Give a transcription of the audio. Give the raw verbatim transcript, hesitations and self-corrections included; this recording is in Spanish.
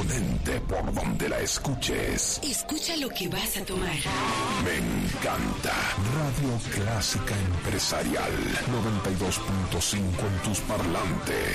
imponente por donde la escuches. Escucha lo que vas a tomar. Me encanta. Radio Clásica Empresarial noventa y dos punto cinco en tus parlantes.